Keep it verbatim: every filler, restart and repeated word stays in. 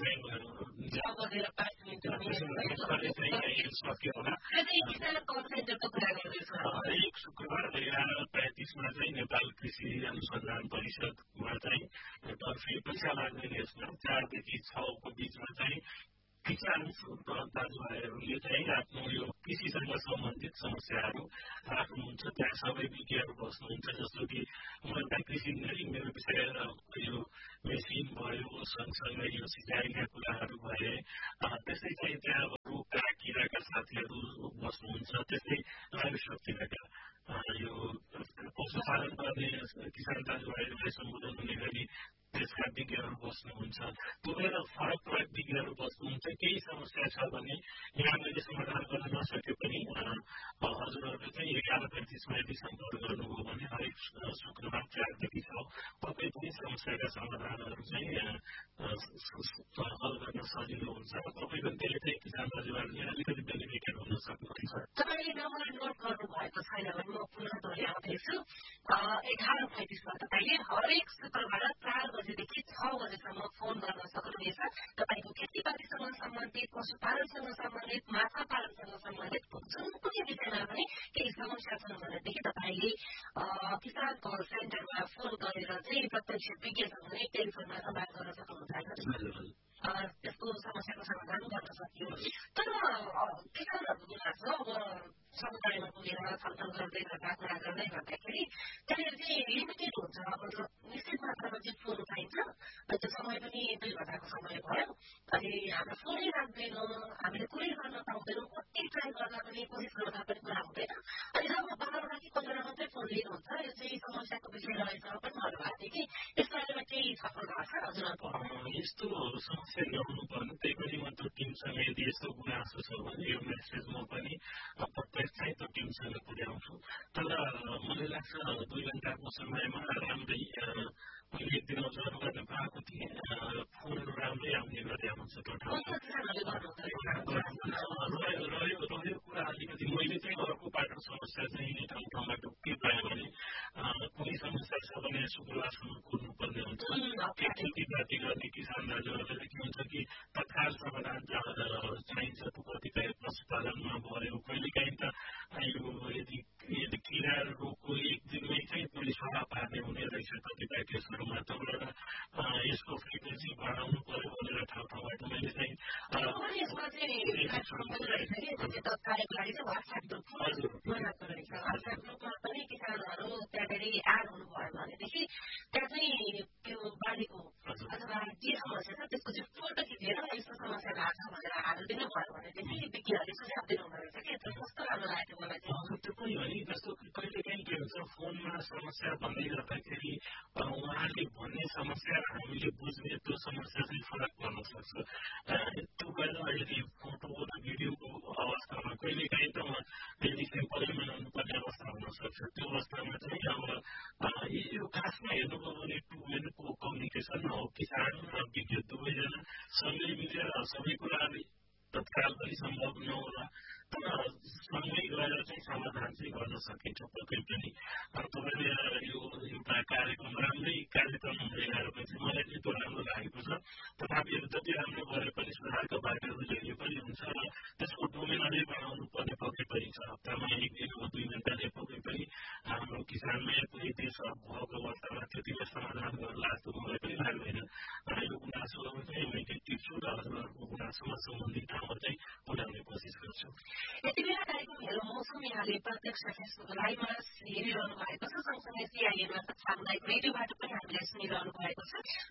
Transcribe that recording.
छ बजेर पाँच मिनट सक्यो होला किसान कल सेन्टरको कुरा गर्दैछु हरेक शुक्रबार एघार पैँतिसमा चाहिँ नेपाल कृषि अनुसन्धान परिषदमा चाहिँ तर्फे पैसा लाग्दैन यसमा चारदेखि छको बिचमा चाहिँ किसान दाजुभाइहरूले चाहिँ आफ्नो यो कृषिसँग सम्बन्धित समस्याहरू राख्नुहुन्छ त्यहाँ सबै विज्ञहरू बस्नुहुन्छ जस्तो कि म कृषि मेरो विषय यो मेसिन भयो सँगसँगै यो सिँचाइका कुराहरू भए त्यसै चाहिँ त्यहाँ रुखका किराका साथीहरू बस्नुहुन्छ त्यस्तै लाइभस्टकतिरका यो पशुपालन गर्ने किसान दाजुभाइहरूलाई सम्बोधन हुने गरी त्यसका विज्ञहरू बस्नुहुन्छ त्यो फरक फरक विज्ञहरू बस्नुहुन्छ केही समस्या छ भने यहाँ मैले समाधान गर्न नसके पनि हजुरहरूले चाहिँ एघार पैँतिसमा यदि सम्पर्क गर्नुभयो भने हरेक शुक्रबार चारदेखि छ पक्कै पनि समस्याका समाधानहरू चाहिँ हल गर्न सजिलो हुन्छ तपाईँको त्यसले चाहिँ किसान दाजुभाइहरूले अलिकति बेनिफिटेड हुन सक्नुहुन्छ तपाईँले नम्बर नोट गर्नुभएको छैन भने म पुनः दोहोऱ्याउँदैछु एघार पैँतिसमा तपाईँले हरेक शुक्रबार चार बजेदेखि छ बजेसम्म फोन गर्न सक्नुहुनेछ तपाईँको खेतीपातीसँग सम्बन्धित पशुपालनसँग सम्बन्धित माछा पालनसँग सम्बन्धित जुन पनि विषयमा पनि केही समस्या छन् भनेदेखि तपाईँले किसान कल सेन्टरमा फोन गरेर चाहिँ प्रत्यक्ष विज्ञसँग नै टेलिफोनमा संवाद गर्न सक्नुहुन्छ त्यसको समस्याको समाधान गर्न सकियो तर किसानहरूको गुनासो अब समुदायमा पुगेर छलफल गर्दै गर्दा कुरा गर्दै गर्दाखेरि त्यहाँनिर चाहिँ लिमिटेड हुन्छ मतलब निश्चित मात्रामा चाहिँ फोन उठाइन्छ त्यो समय पनि दुई घण्टाको समय भयो अनि हाम्रो फोनै राख्दैनौँ हामीले कुरै गर्न पाउँदैनौँ कति ट्राई गर्दा पनि कोसिस गर्दा पनि कुरा हुँदैन अनि जब बाह्रवटा कि पन्ध्रवटा मात्रै फोन लिनुहुन्छ यो चाहिँ समस्याको विषय रहेछ पनि भन्नुभएको थियो कि यस बारेमा केही छलफल भएको छ हजुरहरूको यस्तो समस्या ल्याउनु पर्ने त्यही पनि म त्यो टिमसँग यदि यस्तो गुनासो छ भने यो मेसेज म पनि प्रत्यक्ष चाहिँ त्यो टिमसँग पुर्याउँछु तर मलाई लाग्छ दुई घण्टाको समयमा राम्रै मैले एक दिन अझ गर्न पाएको थिएँ फोनहरू राम्रै आउने गरे आउँछ त्यो ठाउँमा रह्यो रह्यो कुरा अलिकति मैले चाहिँ अर्को बाटो समस्या चाहिँ ठाउँ ठाउँमा ढुक्कै पाएँ भने कुनै समस्या छ भने शुक्रबारसम्म कुर्नुपर्ने हुन्छ खेतीपाती गर्ने किसान दाजुहरूले के हुन्छ कि तत्काल समाधान चाहिन्छ त्यो कतिपय पशुपालनमा भयो कहिलेकाहीँ त यो यदि यदि किरा रोगको एक दिनमै चाहिँ पुलिस सभा पार्ने हुने रहेछ कतिपय केसहरूमा तपाईँबाट यसको फ्रिक्वेन्सी बढाउनु पर्यो भनेर ठाउँ ठाउँबाट मैले चाहिँ किसानहरू त्यहाँनिर एड हुनुभयो भनेदेखि त्यहाँ चाहिँ त्यो बालीको अथवा के समस्या छ त्यसको चाहिँ फोटो खिचेर यस्तो समस्या भएको छ भनेर हालिदिनु भयो भनेदेखि विज्ञहरूले सुझाव दिनुहुँदो रहेछ कि त्यो कस्तो राम्रो लागेको मलाई चाहिँ त्यो पनि हो नि जस्तो कहिलेकाहीँ के हुन्छ फोनमा समस्या भन्दै गर्दाखेरि उहाँहरूले भन्ने समस्या हामीले बुझ्ने त्यो समस्या चाहिँ फरक पर्न सक्छ त्यो भएर यदि फोटो र भिडियोको अवस्थामा कहिलेकाहीँ त यदि सिम्पलै बनाउनु पर्ने अवस्था हुन सक्छ त्यो अवस्थामा चाहिँ अब यो खासमा हेर्नुभयो भने टु वेको कम्युनिकेसन हो किसान र विज्ञ दुवैजना सँगै मिलेर सबै कुराहरू तत्काल पनि सम्भव नहोला तर सँगै गएर चाहिँ समाधान चाहिँ गर्न सकिन्छ पक्कै पनि तपाईँले यो एउटा कार्यक्रम राम्रै कार्यक्रम लिएर चाहिँ मलाई चाहिँ त्यो राम्रो लागेको छ तथापि जति राम्रो गरे पनि सुधारका बाटोहरू ल्याउने पनि हुन्छ र त्यसको डोमेन अझै बढाउनु पर्ने पक्कै पनि छ हप्तामा एक दिन दुई घण्टाले पक्कै पनि हाम्रो किसानमै पुरै देश भएको अवस्थामा त्यतिमा समाधान गर्ला जस्तो मलाई पनि लाग्दैन यो गुनासो चाहिँ मैले टिप्छु र हजुरहरूको गुनासोमा सम्बन्धित ठाउँमा चाहिँ पुर्याउने कोसिस गर्छु यति बेला कार्यक्रम हेलो मौसम यहाँले प्रत्यक्ष फेसबुक लाइभमा हेरिरहनु भएको छ सँगसँगै सिआइएन सामुदायिक रेडियोबाट पनि हामीले सुनिरहनु भएको छ